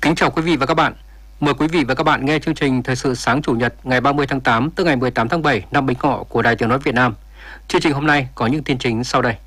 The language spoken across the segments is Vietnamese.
Kính chào quý vị và các bạn. Mời quý vị và các bạn nghe chương trình Thời sự sáng Chủ nhật ngày 30 tháng 8 tức ngày 18 tháng 7 năm Bính Ngọ của Đài Tiếng nói Việt Nam. Chương trình hôm nay có những tin chính sau đây.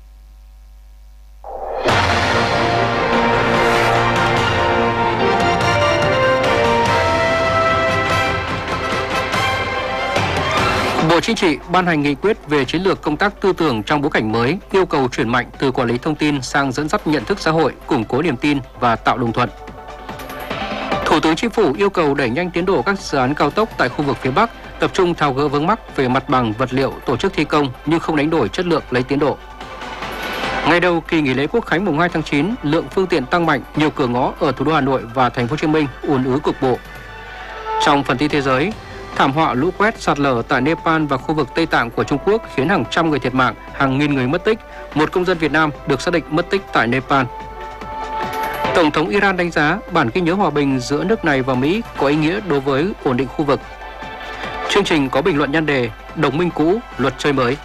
Bộ Chính trị ban hành nghị quyết về chiến lược công tác tư tưởng trong bối cảnh mới, yêu cầu chuyển mạnh từ quản lý thông tin sang dẫn dắt nhận thức xã hội, củng cố niềm tin và tạo đồng thuận. Thủ tướng Chính phủ yêu cầu đẩy nhanh tiến độ các dự án cao tốc tại khu vực phía Bắc, tập trung tháo gỡ vướng mắc về mặt bằng, vật liệu, tổ chức thi công nhưng không đánh đổi chất lượng lấy tiến độ. Ngày đầu kỳ nghỉ lễ Quốc khánh mùng 2 tháng 9, lượng phương tiện tăng mạnh, nhiều cửa ngõ ở thủ đô Hà Nội và Thành phố Hồ Chí Minh ùn ứ cục bộ. Trong phần tin thế giới, thảm họa lũ quét sạt lở tại Nepal và khu vực Tây Tạng của Trung Quốc khiến hàng trăm người thiệt mạng, hàng nghìn người mất tích. Một công dân Việt Nam được xác định mất tích tại Nepal. Tổng thống Iran đánh giá bản ghi nhớ hòa bình giữa nước này và Mỹ có ý nghĩa đối với ổn định khu vực. Chương trình có bình luận nhan đề Đồng minh cũ, luật chơi mới.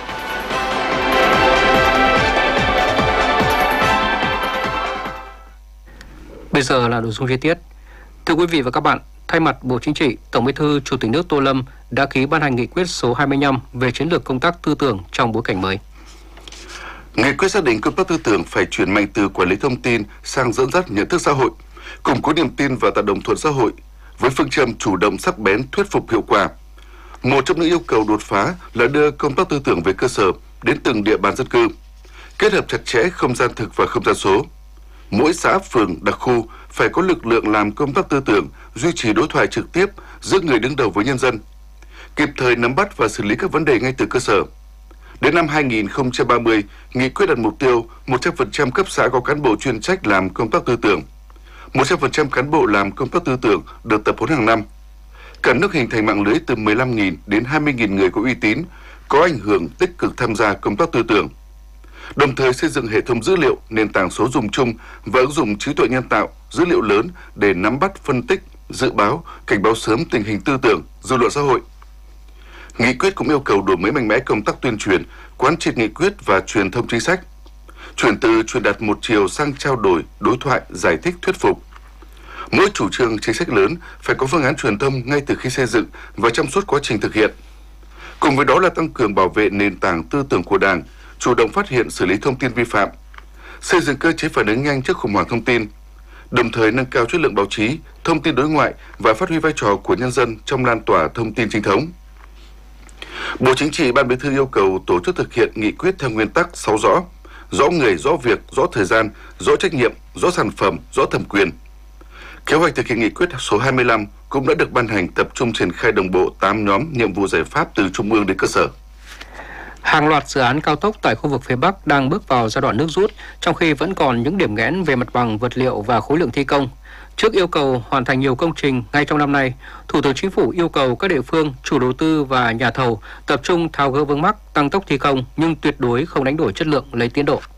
Bây giờ là nội dung chi tiết. Thưa quý vị và các bạn, thay mặt Bộ Chính trị, Tổng Bí thư Chủ tịch nước Tô Lâm đã ký ban hành nghị quyết số 25 về chiến lược công tác tư tưởng trong bối cảnh mới. Nghị quyết xác định công tác tư tưởng phải chuyển mạnh từ quản lý thông tin sang dẫn dắt nhận thức xã hội, củng cố niềm tin và tạo đồng thuận xã hội, với phương châm chủ động, sắc bén, thuyết phục, hiệu quả. Một trong những yêu cầu đột phá là đưa công tác tư tưởng về cơ sở đến từng địa bàn dân cư, kết hợp chặt chẽ không gian thực và không gian số. Mỗi xã, phường, đặc khu phải có lực lượng làm công tác tư tưởng, duy trì đối thoại trực tiếp giữa người đứng đầu với nhân dân, kịp thời nắm bắt và xử lý các vấn đề ngay từ cơ sở. Đến năm 2030, nghị quyết đặt mục tiêu 100% cấp xã có cán bộ chuyên trách làm công tác tư tưởng. 100% cán bộ làm công tác tư tưởng được tập huấn hàng năm. Cả nước hình thành mạng lưới từ 15.000 đến 20.000 người có uy tín, có ảnh hưởng tích cực tham gia công tác tư tưởng. Đồng thời xây dựng hệ thống dữ liệu, nền tảng số dùng chung và ứng dụng trí tuệ nhân tạo, dữ liệu lớn để nắm bắt, phân tích, dự báo, cảnh báo sớm tình hình tư tưởng, dư luận xã hội. Nghị quyết cũng yêu cầu đổi mới mạnh mẽ công tác tuyên truyền, quán triệt nghị quyết và truyền thông chính sách. Chuyển từ truyền đạt một chiều sang trao đổi, đối thoại, giải thích, thuyết phục. Mỗi chủ trương chính sách lớn phải có phương án truyền thông ngay từ khi xây dựng và trong suốt quá trình thực hiện. Cùng với đó là tăng cường bảo vệ nền tảng tư tưởng của Đảng, chủ động phát hiện xử lý thông tin vi phạm, xây dựng cơ chế phản ứng nhanh trước khủng hoảng thông tin, đồng thời nâng cao chất lượng báo chí, thông tin đối ngoại và phát huy vai trò của nhân dân trong lan tỏa thông tin chính thống. Bộ Chính trị, Ban Bí thư yêu cầu tổ chức thực hiện nghị quyết theo nguyên tắc 6 rõ: rõ người, rõ việc, rõ thời gian, rõ trách nhiệm, rõ sản phẩm, rõ thẩm quyền. Kế hoạch thực hiện nghị quyết số 25 cũng đã được ban hành, tập trung triển khai đồng bộ 8 nhóm nhiệm vụ giải pháp từ trung ương đến cơ sở. Hàng loạt dự án cao tốc tại khu vực phía Bắc đang bước vào giai đoạn nước rút, trong khi vẫn còn những điểm nghẽn về mặt bằng, vật liệu và khối lượng thi công. Trước yêu cầu hoàn thành nhiều công trình ngay trong năm nay, Thủ tướng Chính phủ yêu cầu các địa phương, chủ đầu tư và nhà thầu tập trung tháo gỡ vướng mắc, tăng tốc thi công nhưng tuyệt đối không đánh đổi chất lượng lấy tiến độ.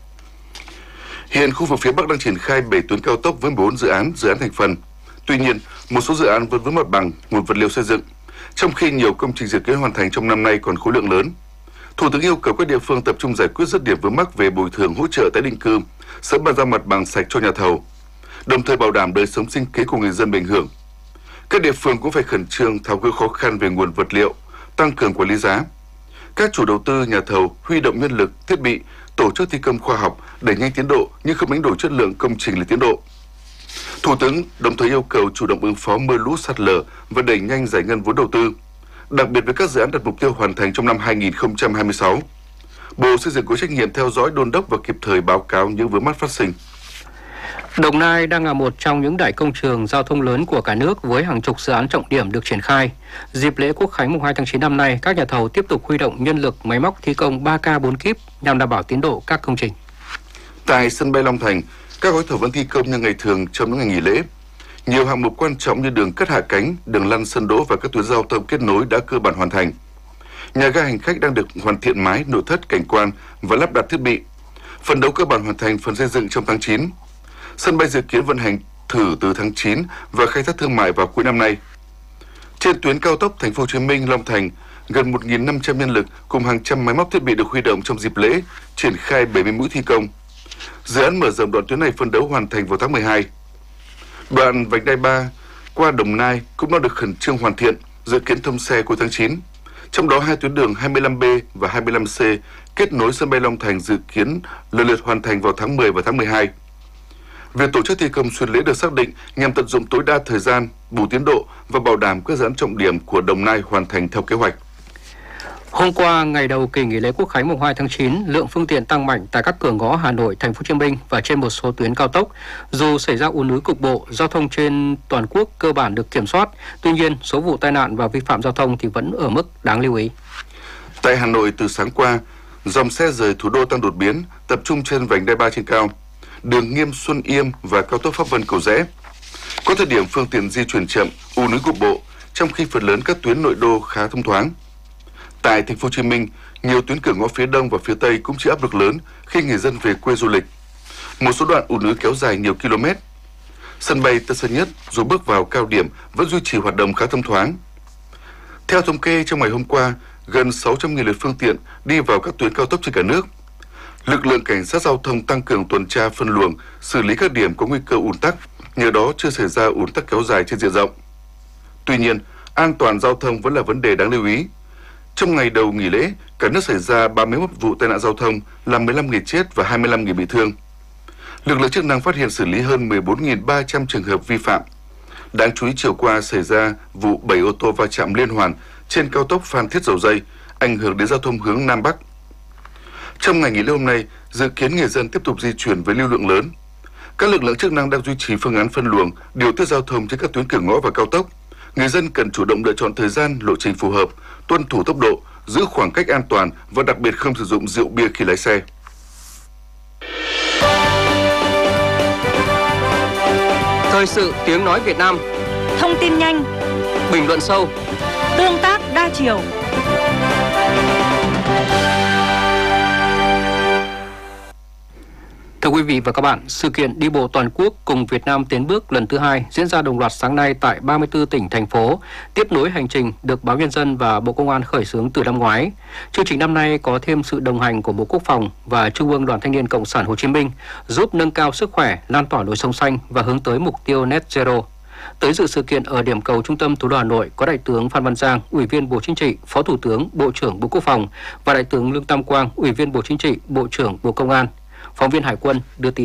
Hiện khu vực phía Bắc đang triển khai 7 tuyến cao tốc với 4 dự án thành phần. Tuy nhiên, một số dự án vẫn vướng mặt bằng, nguồn vật liệu xây dựng, trong khi nhiều công trình dự kiến hoàn thành trong năm nay còn khối lượng lớn. Thủ tướng yêu cầu các địa phương tập trung giải quyết dứt điểm vướng mắc về bồi thường, hỗ trợ tái định cư, sớm bàn giao mặt bằng sạch cho nhà thầu, đồng thời bảo đảm đời sống sinh kế của người dân bị ảnh hưởng. Các địa phương cũng phải khẩn trương tháo gỡ khó khăn về nguồn vật liệu, tăng cường quản lý giá. Các chủ đầu tư, nhà thầu huy động nhân lực, thiết bị, tổ chức thi công khoa học, đẩy nhanh tiến độ nhưng không đánh đổi chất lượng công trình lấy tiến độ. Thủ tướng đồng thời yêu cầu chủ động ứng phó mưa lũ, sạt lở và đẩy nhanh giải ngân vốn đầu tư, đặc biệt với các dự án đặt mục tiêu hoàn thành trong năm 2026. Bộ Xây dựng có trách nhiệm theo dõi, đôn đốc và kịp thời báo cáo những vướng mắc phát sinh. Đồng Nai đang là một trong những đại công trường giao thông lớn của cả nước với hàng chục dự án trọng điểm được triển khai. Dịp lễ Quốc khánh mùng 2 tháng 9 năm nay, các nhà thầu tiếp tục huy động nhân lực, máy móc thi công 3K 4 kíp nhằm đảm bảo tiến độ các công trình. Tại sân bay Long Thành, các gói thầu vẫn thi công như ngày thường trong những ngày nghỉ lễ. Nhiều hạng mục quan trọng như đường cất hạ cánh, đường lăn sân đỗ và các tuyến giao thông kết nối đã cơ bản hoàn thành. Nhà ga hành khách đang được hoàn thiện mái, nội thất, cảnh quan và lắp đặt thiết bị. Phấn đấu cơ bản hoàn thành phần xây dựng trong tháng 9. Sân bay dự kiến vận hành thử từ tháng 9 và khai thác thương mại vào cuối năm nay. Trên tuyến cao tốc Thành phố Hồ Chí Minh - Long Thành, gần 1.500 nhân lực cùng hàng trăm máy móc thiết bị được huy động trong dịp lễ, triển khai 70 mũi thi công. Dự án mở rộng đoạn tuyến này phấn đấu hoàn thành vào tháng 12. Đoạn vành đai 3 qua Đồng Nai cũng đang được khẩn trương hoàn thiện, dự kiến thông xe cuối tháng 9. Trong đó hai tuyến đường 25B và 25C kết nối sân bay Long Thành dự kiến lần lượt hoàn thành vào tháng 10 và tháng 12. Việc tổ chức thi công xuyên lễ được xác định nhằm tận dụng tối đa thời gian, bù tiến độ và bảo đảm các dự án trọng điểm của Đồng Nai hoàn thành theo kế hoạch. Hôm qua, ngày đầu kỳ nghỉ lễ Quốc khánh mùng 2 tháng 9, lượng phương tiện tăng mạnh tại các cửa ngõ Hà Nội, Thành phố Hồ Chí Minh và trên một số tuyến cao tốc. Dù xảy ra ùn ứ cục bộ, giao thông trên toàn quốc cơ bản được kiểm soát. Tuy nhiên, số vụ tai nạn và vi phạm giao thông thì vẫn ở mức đáng lưu ý. Tại Hà Nội từ sáng qua, dòng xe rời thủ đô tăng đột biến, tập trung trên vành đai 3 trên cao, đường Nghiêm Xuân Yêm và cao tốc Pháp Vân Cầu Giẽ. Có thời điểm phương tiện di chuyển chậm, ùn ứ cục bộ, trong khi phần lớn các tuyến nội đô khá thông thoáng. Tại Thành phố Hồ Chí Minh, nhiều tuyến cửa ngõ phía đông và phía tây cũng chịu áp lực lớn khi người dân về quê du lịch. Một số đoạn ùn ứ kéo dài nhiều km. Sân bay Tân Sơn Nhất dù bước vào cao điểm vẫn duy trì hoạt động khá thông thoáng. Theo thống kê, trong ngày hôm qua, gần 600.000 lượt phương tiện đi vào các tuyến cao tốc trên cả nước. Lực lượng cảnh sát giao thông tăng cường tuần tra phân luồng, xử lý các điểm có nguy cơ ùn tắc, nhờ đó chưa xảy ra ùn tắc kéo dài trên diện rộng. Tuy nhiên, an toàn giao thông vẫn là vấn đề đáng lưu ý. Trong ngày đầu nghỉ lễ, cả nước xảy ra 31 vụ tai nạn giao thông, làm 15 người chết và 25 người bị thương. Lực lượng chức năng phát hiện xử lý hơn 14.300 trường hợp vi phạm. Đáng chú ý chiều qua xảy ra vụ 7 ô tô va chạm liên hoàn trên cao tốc Phan Thiết - Dầu Giây, ảnh hưởng đến giao thông hướng Nam Bắc. Trong ngày nghỉ lễ hôm nay, dự kiến người dân tiếp tục di chuyển với lưu lượng lớn. Các lực lượng chức năng đang duy trì phương án phân luồng, điều tiết giao thông trên các tuyến cửa ngõ và cao tốc. Người dân cần chủ động lựa chọn thời gian, lộ trình phù hợp, tuân thủ tốc độ, giữ khoảng cách an toàn và đặc biệt không sử dụng rượu bia khi lái xe. Thời sự tiếng nói Việt Nam. Thông tin nhanh, Bình luận sâu, tương tác đa chiều. Thưa quý vị và các bạn, sự kiện đi bộ toàn quốc cùng Việt Nam tiến bước lần thứ 2 diễn ra đồng loạt sáng nay tại 34 tỉnh, thành phố, tiếp nối hành trình được Báo Nhân dân và Bộ Công an khởi xướng từ năm ngoái. Chương trình năm nay có thêm sự đồng hành của Bộ Quốc phòng và Trung ương Đoàn Thanh niên Cộng sản Hồ Chí Minh, giúp nâng cao sức khỏe, lan tỏa lối sống xanh và hướng tới mục tiêu Net Zero. Tới dự sự kiện ở điểm cầu trung tâm thủ đô Hà Nội có Đại tướng Phan Văn Giang, Ủy viên Bộ Chính trị, Phó Thủ tướng, Bộ trưởng Bộ Quốc phòng và Đại tướng Lương Tam Quang, Ủy viên Bộ Chính trị, Bộ trưởng Bộ Công an. Phóng viên Hải quân đưa tin.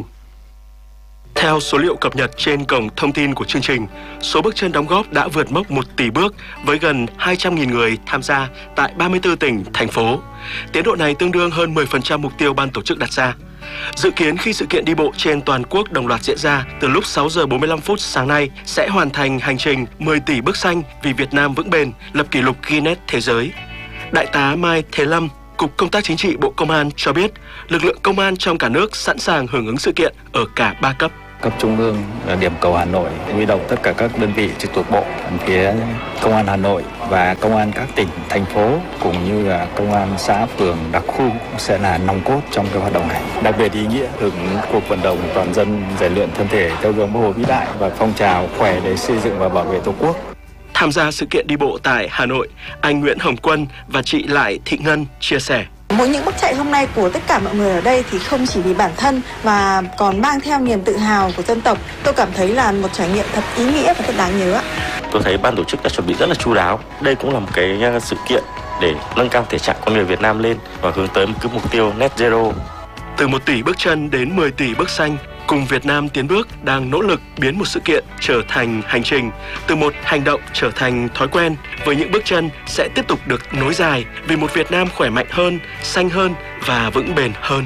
Theo số liệu cập nhật trên cổng thông tin của chương trình, số bước chân đóng góp đã vượt mốc 1 tỷ bước với gần 200.000 người tham gia tại 34 tỉnh, thành phố. Tiến độ này tương đương hơn 10% mục tiêu ban tổ chức đặt ra. Dự kiến khi sự kiện đi bộ trên toàn quốc đồng loạt diễn ra từ lúc 6 giờ 45 phút sáng nay sẽ hoàn thành hành trình 10 tỷ bước xanh vì Việt Nam vững bền, lập kỷ lục Guinness Thế giới. Đại tá Mai Thế Lâm, Cục Công tác Chính trị Bộ Công an cho biết, lực lượng công an trong cả nước sẵn sàng hưởng ứng sự kiện ở cả 3 cấp. Cấp trung ương là điểm cầu Hà Nội, huy động tất cả các đơn vị trực thuộc bộ, phía công an Hà Nội và công an các tỉnh, thành phố cũng như là công an xã, phường, đặc khu sẽ là nòng cốt trong cái hoạt động này. Đặc biệt ý nghĩa hưởng ứng cuộc vận động toàn dân rèn luyện thân thể theo gương Bác Hồ vĩ đại và phong trào khỏe để xây dựng và bảo vệ Tổ quốc. Tham gia sự kiện đi bộ tại Hà Nội, anh Nguyễn Hồng Quân và chị Lại Thị Ngân chia sẻ. Mỗi những bước chạy hôm nay của tất cả mọi người ở đây thì không chỉ vì bản thân mà còn mang theo niềm tự hào của dân tộc. Tôi cảm thấy là một trải nghiệm thật ý nghĩa và thật đáng nhớ. Tôi thấy ban tổ chức đã chuẩn bị rất là chu đáo. Đây cũng là một cái sự kiện để nâng cao thể trạng con người Việt Nam lên và hướng tới một cái mục tiêu Net Zero. Từ 1 tỷ bước chân đến 10 tỷ bước xanh, cùng Việt Nam tiến bước đang nỗ lực biến một sự kiện trở thành hành trình, từ một hành động trở thành thói quen, với những bước chân sẽ tiếp tục được nối dài vì một Việt Nam khỏe mạnh hơn, xanh hơn và vững bền hơn.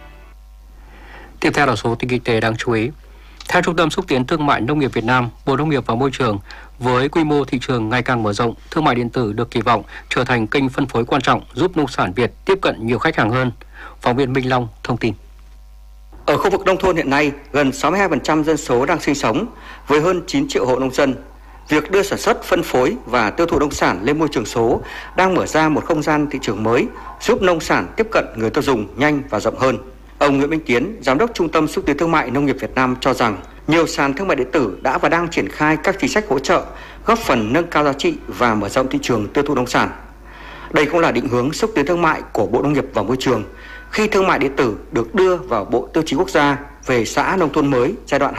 Tiếp theo là số tin kinh tế đáng chú ý. Theo Trung tâm Xúc tiến Thương mại Nông nghiệp Việt Nam, Bộ Nông nghiệp và Môi trường, với quy mô thị trường ngày càng mở rộng, thương mại điện tử được kỳ vọng trở thành kênh phân phối quan trọng giúp nông sản Việt tiếp cận nhiều khách hàng hơn. Phóng viên Minh Long thông tin. Ở khu vực nông thôn hiện nay, gần 62% dân số đang sinh sống với hơn 9 triệu hộ nông dân. Việc đưa sản xuất, phân phối và tiêu thụ nông sản lên môi trường số đang mở ra một không gian thị trường mới, giúp nông sản tiếp cận người tiêu dùng nhanh và rộng hơn. Ông Nguyễn Minh Tiến, Giám đốc Trung tâm Xúc tiến Thương mại Nông nghiệp Việt Nam cho rằng nhiều sàn thương mại điện tử đã và đang triển khai các chính sách hỗ trợ, góp phần nâng cao giá trị và mở rộng thị trường tiêu thụ nông sản. Đây cũng là định hướng xúc tiến thương mại của Bộ Nông nghiệp và Môi trường khi thương mại điện tử được đưa vào Bộ Tiêu chí Quốc gia về xã nông thôn mới giai đoạn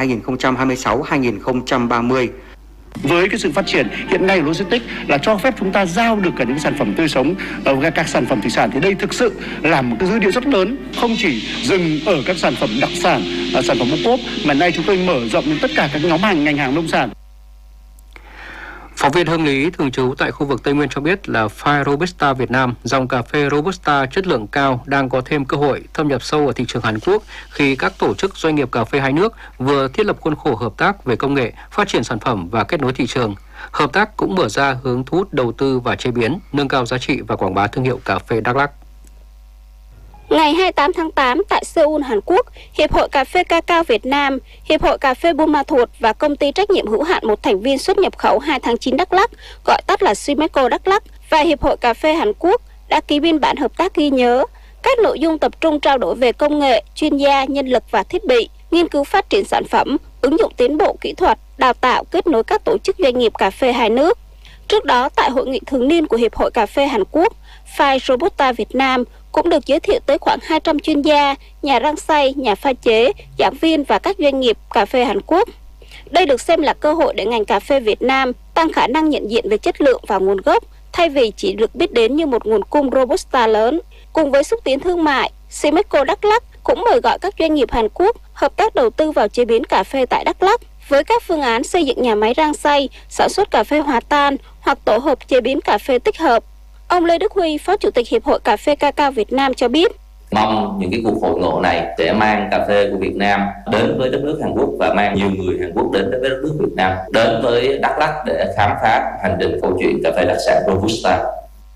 2026-2030. Với cái sự phát triển hiện nay của logistics là cho phép chúng ta giao được cả những sản phẩm tươi sống, các sản phẩm thủy sản, thì đây thực sự là một cái dữ liệu rất lớn, không chỉ dừng ở các sản phẩm đặc sản, sản phẩm ô cốp, mà nay chúng tôi mở rộng đến tất cả các nhóm hàng ngành hàng nông sản. Phóng viên Hưng Lý thường trú tại khu vực Tây Nguyên cho biết là Pha Robusta Việt Nam, dòng cà phê Robusta chất lượng cao đang có thêm cơ hội thâm nhập sâu ở thị trường Hàn Quốc khi các tổ chức doanh nghiệp cà phê hai nước vừa thiết lập khuôn khổ hợp tác về công nghệ, phát triển sản phẩm và kết nối thị trường. Hợp tác cũng mở ra hướng thu hút đầu tư và chế biến, nâng cao giá trị và quảng bá thương hiệu cà phê Đắk Lắk. Ngày 28 tháng 8 tại Seoul, Hàn Quốc, Hiệp hội Cà phê Cacao Việt Nam, Hiệp hội Cà phê Buôn Ma Thuột và Công ty trách nhiệm hữu hạn một thành viên xuất nhập khẩu 2 tháng 9 Đắk Lắk, gọi tắt là Simeco Đắk Lắk, và Hiệp hội Cà phê Hàn Quốc đã ký biên bản hợp tác ghi nhớ. Các nội dung tập trung trao đổi về công nghệ, chuyên gia, nhân lực và thiết bị, nghiên cứu phát triển sản phẩm, ứng dụng tiến bộ kỹ thuật, đào tạo, kết nối các tổ chức doanh nghiệp cà phê hai nước. Trước đó, tại hội nghị thường niên của Hiệp hội Cà phê Hàn Quốc, Pha Robusta Việt Nam cũng được giới thiệu tới khoảng 200 chuyên gia, nhà rang xay, nhà pha chế, giảng viên và các doanh nghiệp cà phê Hàn Quốc. Đây được xem là cơ hội để ngành cà phê Việt Nam tăng khả năng nhận diện về chất lượng và nguồn gốc, thay vì chỉ được biết đến như một nguồn cung Robusta lớn. Cùng với xúc tiến thương mại, Simeco Đắk Lắk cũng mời gọi các doanh nghiệp Hàn Quốc hợp tác đầu tư vào chế biến cà phê tại Đắk Lắk với các phương án xây dựng nhà máy rang xay, sản xuất cà phê hòa tan hoặc tổ hợp chế biến cà phê tích hợp. Ông Lê Đức Huy, Phó Chủ tịch Hiệp hội Cà phê Cacao Việt Nam cho biết, mong những cái cuộc hội ngộ này sẽ mang cà phê của Việt Nam đến với đất nước Hàn Quốc và mang nhiều người Hàn Quốc đến với đất nước Việt Nam, đến với Đắk Lắk để khám phá hành trình câu chuyện cà phê đặc sản Robusta.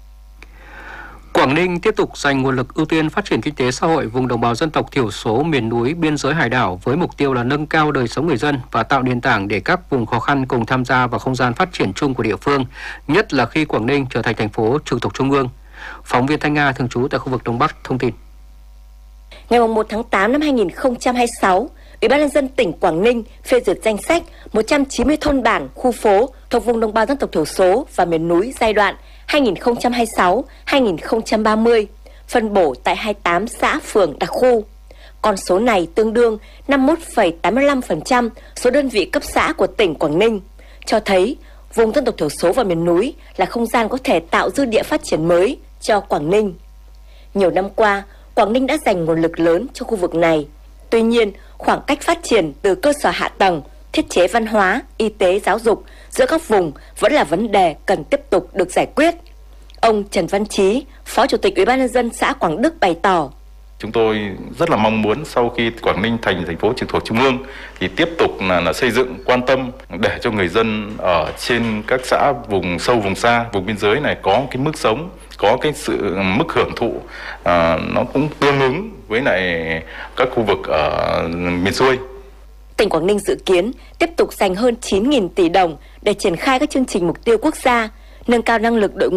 Quảng Ninh tiếp tục dành nguồn lực ưu tiên phát triển kinh tế xã hội vùng đồng bào dân tộc thiểu số miền núi, biên giới hải đảo với mục tiêu là nâng cao đời sống người dân và tạo nền tảng để các vùng khó khăn cùng tham gia vào không gian phát triển chung của địa phương, nhất là khi Quảng Ninh trở thành thành phố trực thuộc Trung ương. Phóng viên Thanh Nga thường trú tại khu vực Đông Bắc thông tin. Ngày 1 tháng 8 năm 2026, Ủy ban nhân dân tỉnh Quảng Ninh phê duyệt danh sách 190 thôn bản, khu phố thuộc vùng đồng bào dân tộc thiểu số và miền núi giai đoạn 2026-2030, phân bổ tại 28 xã phường đặc khu. Con số này tương đương 51,85% số đơn vị cấp xã của tỉnh Quảng Ninh, cho thấy vùng dân tộc thiểu số và miền núi là không gian có thể tạo dư địa phát triển mới cho Quảng Ninh. Nhiều năm qua, Quảng Ninh đã dành nguồn lực lớn cho khu vực này. Tuy nhiên, khoảng cách phát triển từ cơ sở hạ tầng, thiết chế văn hóa, y tế, giáo dục giữa các vùng vẫn là vấn đề cần tiếp tục được giải quyết. Ông Trần Văn Chí, Phó Chủ tịch Ủy ban nhân dân xã Quảng Đức bày tỏ: Chúng tôi rất là mong muốn sau khi Quảng Ninh thành thành phố trực thuộc Trung ương thì tiếp tục là xây dựng, quan tâm để cho người dân ở trên các xã vùng sâu, vùng xa, vùng biên giới này có cái mức sống, có cái sự mức hưởng thụ nó cũng tương ứng với lại các khu vực ở miền xuôi. Tỉnh Quảng Ninh dự kiến tiếp tục dành hơn 9.000 tỷ đồng để triển khai các chương trình mục tiêu quốc gia, nâng cao năng lực đội ngũ